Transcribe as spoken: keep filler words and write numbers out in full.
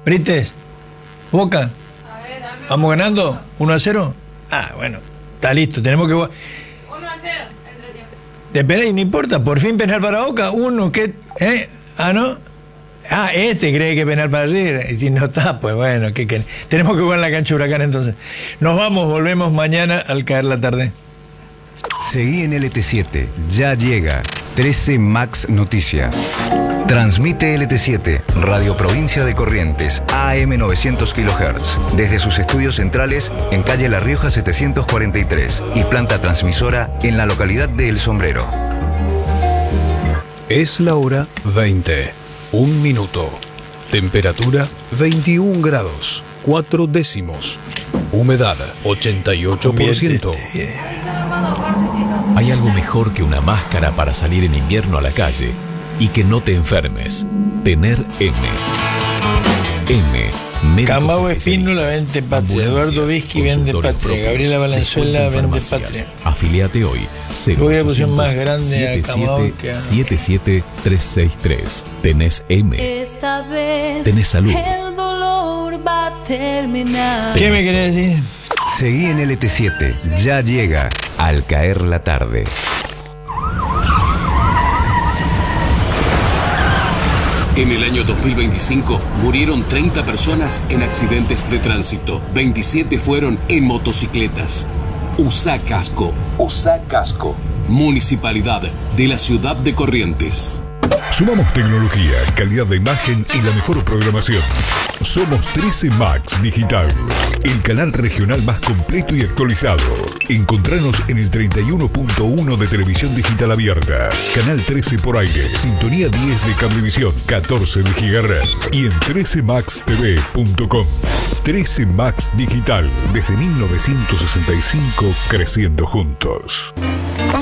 Brites, Boca. ¿Vamos ganando? ¿uno a cero? Ah, bueno, está listo. Tenemos que... uno a cero, entretiempo. De penal, no importa, por fin penal para Boca. Uno, ¿qué? ¿Eh? Ah, ¿no? Ah, este cree que penal para River. Y si no está, pues bueno, ¿qué, qué? Tenemos que jugar en la cancha Huracán entonces. Nos vamos, volvemos mañana al caer la tarde. Seguí en L T siete, ya llega trece Max Noticias. Transmite L T siete, Radio Provincia de Corrientes, A M novecientos kilohertz, desde sus estudios centrales en calle La Rioja setecientos cuarenta y tres y planta transmisora en la localidad de El Sombrero. Es la hora veinte, un minuto. Temperatura veintiún grados, cuatro décimos. Humedad ochenta y ocho por ciento. Hay algo mejor que una máscara para salir en invierno a la calle y que no te enfermes. Tener M. M. Camao Espínola vende Patria. Eduardo Vizqui vende Patria. Gabriela Valenzuela vende Patria. Afiliate hoy. Creo que la posición más grande a Camao que a... siete siete tres seis tres. Tenés M. Esta vez tenés salud. El dolor va a terminar. ¿Qué me querés decir? Seguí en L T siete, ya llega al caer la tarde. En el año dos mil veinticinco murieron treinta personas en accidentes de tránsito. veintisiete fueron en motocicletas. Usa casco. Usa casco. Municipalidad de la ciudad de Corrientes. Sumamos tecnología, calidad de imagen y la mejor programación. Somos trece Max Digital, el canal regional más completo y actualizado. Encontranos en el treinta y uno punto uno de televisión digital abierta, canal trece por aire, sintonía diez de cablevisión, catorce de gigahertz y en trece max t v punto com. trece Max Digital, desde mil novecientos sesenta y cinco, creciendo juntos.